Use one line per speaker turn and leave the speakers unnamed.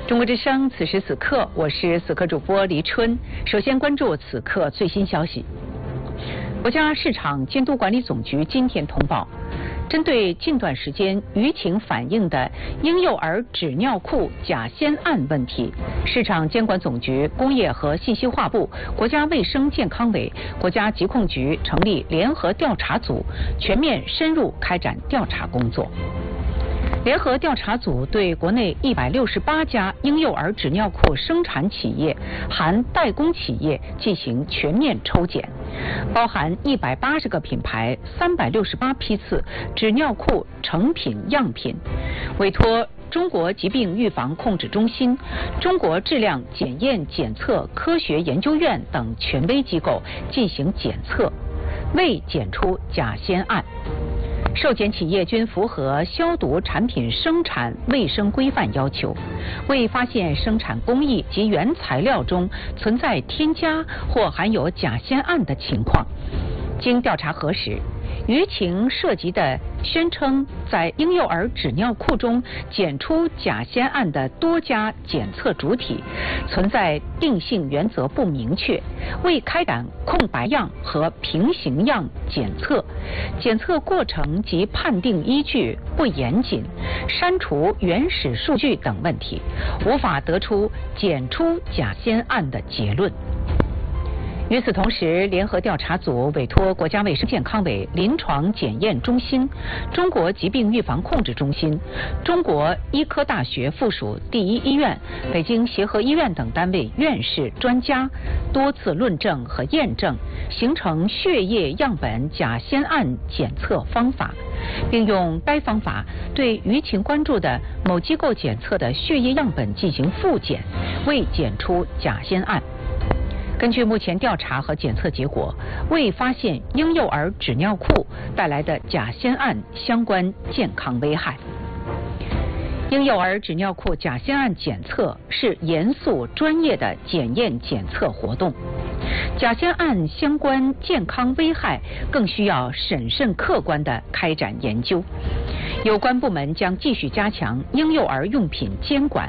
中国之声，此时此刻，我是此刻主播黎春。首先关注此刻最新消息。国家市场监督管理总局今天通报，针对近段时间舆情反映的婴幼儿纸尿裤假仙案问题，市场监管总局、工业和信息化部、国家卫生健康委、国家疾控局成立联合调查组，全面深入开展调查工作。联合调查组对国内168家婴幼儿纸尿裤生产企业含代工企业进行全面抽检，包含180个品牌、368批次纸尿裤成品样品，委托中国疾病预防控制中心、中国质量检验检测科学研究院等权威机构进行检测，未检出假仙案。受检企业均符合消毒产品生产卫生规范要求，未发现生产工艺及原材料中存在添加或含有假仙案的情况。经调查核实，舆情涉及的宣称在婴幼儿纸尿裤中检出假仙案的多家检测主体存在定性原则不明确，未开展空白样和平行样检测，检测过程及判定依据不严谨，删除原始数据等问题，无法得出检出假仙案的结论。与此同时，联合调查组委托国家卫生健康委临床检验中心、中国疾病预防控制中心、中国医科大学附属第一医院、北京协和医院等单位院士专家多次论证和验证，形成血液样本假仙案检测方法，并用该方法对舆情关注的某机构检测的血液样本进行复检，未检出假仙案。根据目前调查和检测结果，未发现婴幼儿纸尿裤带来的假仙案相关健康危害。婴幼儿纸尿裤假仙案检测是严肃专业的检验检测活动，假仙案相关健康危害更需要审慎客观地开展研究。有关部门将继续加强婴幼儿用品监管，